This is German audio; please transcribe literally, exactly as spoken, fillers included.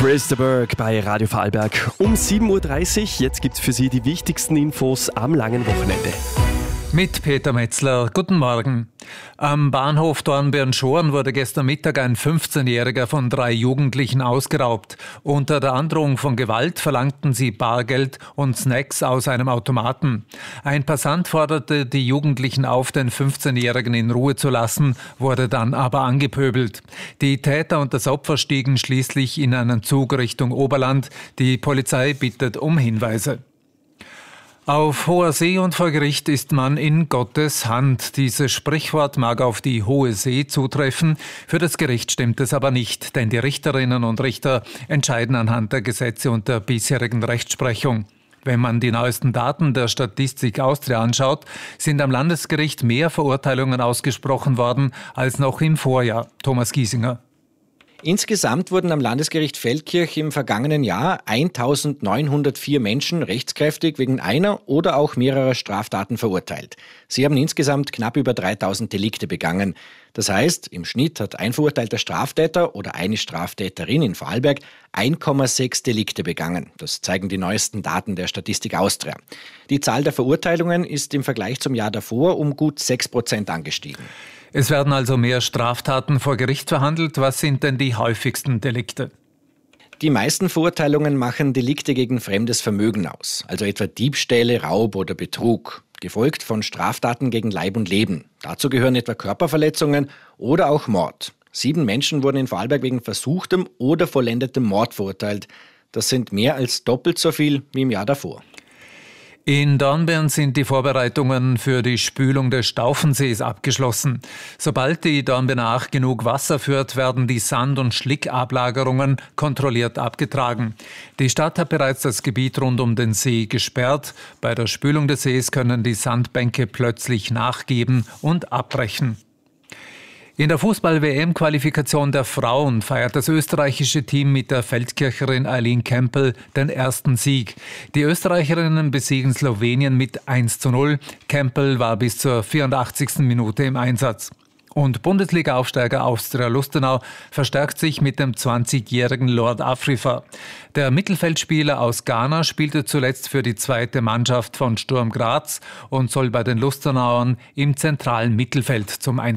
Chris Berg bei Radio Vorarlberg um sieben Uhr dreißig. Jetzt gibt es für Sie die wichtigsten Infos am langen Wochenende. Mit Peter Metzler. Guten Morgen. Am Bahnhof Dornbirn-Schoren wurde gestern Mittag ein fünfzehnjähriger von drei Jugendlichen ausgeraubt. Unter der Androhung von Gewalt verlangten sie Bargeld und Snacks aus einem Automaten. Ein Passant forderte die Jugendlichen auf, den fünfzehnjährigen in Ruhe zu lassen, wurde dann aber angepöbelt. Die Täter und das Opfer stiegen schließlich in einen Zug Richtung Oberland. Die Polizei bittet um Hinweise. Auf hoher See und vor Gericht ist man in Gottes Hand. Dieses Sprichwort mag auf die hohe See zutreffen. Für das Gericht stimmt es aber nicht, denn die Richterinnen und Richter entscheiden anhand der Gesetze und der bisherigen Rechtsprechung. Wenn man die neuesten Daten der Statistik Austria anschaut, sind am Landesgericht mehr Verurteilungen ausgesprochen worden als noch im Vorjahr. Thomas Giesinger. Insgesamt wurden am Landesgericht Feldkirch im vergangenen Jahr eintausendneunhundertvier Menschen rechtskräftig wegen einer oder auch mehrerer Straftaten verurteilt. Sie haben insgesamt knapp über dreitausend Delikte begangen. Das heißt, im Schnitt hat ein verurteilter Straftäter oder eine Straftäterin in Vorarlberg eins Komma sechs Delikte begangen. Das zeigen die neuesten Daten der Statistik Austria. Die Zahl der Verurteilungen ist im Vergleich zum Jahr davor um gut sechs Prozent angestiegen. Es werden also mehr Straftaten vor Gericht verhandelt. Was sind denn die häufigsten Delikte? Die meisten Verurteilungen machen Delikte gegen fremdes Vermögen aus, also etwa Diebstähle, Raub oder Betrug, gefolgt von Straftaten gegen Leib und Leben. Dazu gehören etwa Körperverletzungen oder auch Mord. Sieben Menschen wurden in Vorarlberg wegen versuchtem oder vollendetem Mord verurteilt. Das sind mehr als doppelt so viel wie im Jahr davor. In Dornbirn sind die Vorbereitungen für die Spülung des Staufensees abgeschlossen. Sobald die Dornbirner Ach genug Wasser führt, werden die Sand- und Schlickablagerungen kontrolliert abgetragen. Die Stadt hat bereits das Gebiet rund um den See gesperrt. Bei der Spülung des Sees können die Sandbänke plötzlich nachgeben und abbrechen. In der Fußball-W M-Qualifikation der Frauen feiert das österreichische Team mit der Feldkircherin Eileen Campbell den ersten Sieg. Die Österreicherinnen besiegen Slowenien mit eins zu null. Campbell war bis zur vierundachtzigsten Minute im Einsatz. Und Bundesliga-Aufsteiger Austria Lustenau verstärkt sich mit dem zwanzigjährigen Lord Afrifa. Der Mittelfeldspieler aus Ghana spielte zuletzt für die zweite Mannschaft von Sturm Graz und soll bei den Lustenauern im zentralen Mittelfeld zum Einsatz